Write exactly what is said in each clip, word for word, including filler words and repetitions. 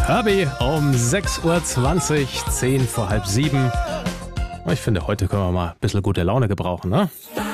Herbie um sechs Uhr zwanzig, zehn vor halb sieben. Ich finde, heute können wir mal ein bisschen gute Laune gebrauchen, ne?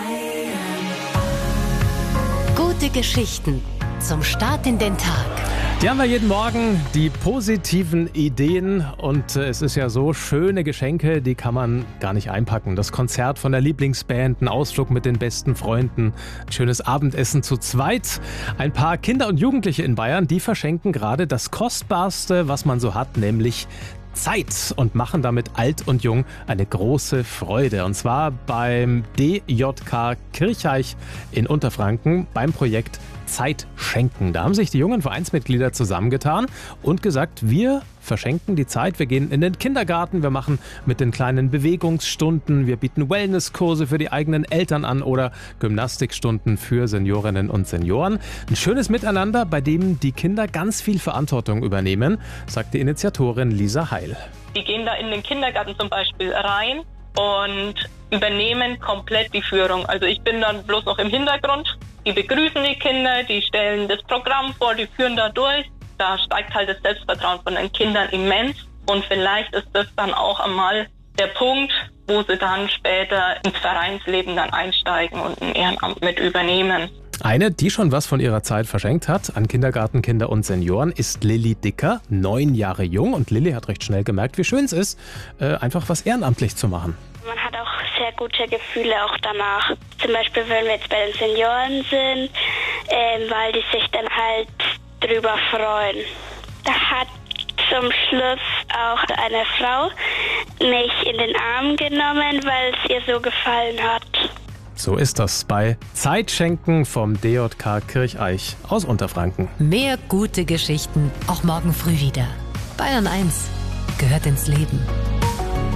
Gute Geschichten zum Start in den Tag. Die haben wir jeden Morgen, die positiven Ideen. Und äh, es ist ja so, schöne Geschenke, die kann man gar nicht einpacken. Das Konzert von der Lieblingsband, ein Ausflug mit den besten Freunden, ein schönes Abendessen zu zweit. Ein paar Kinder und Jugendliche in Bayern, die verschenken gerade das Kostbarste, was man so hat, nämlich Zeit, und machen damit alt und jung eine große Freude. Und zwar beim D J K Kirchhaich in Unterfranken beim Projekt Zeit schenken. Da haben sich die jungen Vereinsmitglieder zusammengetan und gesagt, wir verschenken die Zeit. Wir gehen in den Kindergarten, wir machen mit den kleinen Bewegungsstunden, wir bieten Wellnesskurse für die eigenen Eltern an oder Gymnastikstunden für Seniorinnen und Senioren. Ein schönes Miteinander, bei dem die Kinder ganz viel Verantwortung übernehmen, sagt die Initiatorin Lisa Heil. Die gehen da in den Kindergarten zum Beispiel rein und übernehmen komplett die Führung. Also ich bin dann bloß noch im Hintergrund. Die begrüßen die Kinder, die stellen das Programm vor, die führen da durch. Da steigt halt das Selbstvertrauen von den Kindern immens. Und vielleicht ist das dann auch einmal der Punkt, wo sie dann später ins Vereinsleben dann einsteigen und ein Ehrenamt mit übernehmen. Eine, die schon was von ihrer Zeit verschenkt hat an Kindergartenkinder und Senioren, ist Lilly Dicker, neun Jahre jung. Und Lilly hat recht schnell gemerkt, wie schön es ist, einfach was ehrenamtlich zu machen. Man hat auch sehr gute Gefühle auch danach. Zum Beispiel, wenn wir jetzt bei den Senioren sind, ähm, weil die sich dann halt drüber freuen. Da hat zum Schluss auch eine Frau mich in den Arm genommen, weil es ihr so gefallen hat. So ist das bei Zeitschenken vom D J K Kirchhaich aus Unterfranken. Mehr gute Geschichten auch morgen früh wieder. Bayern eins gehört ins Leben.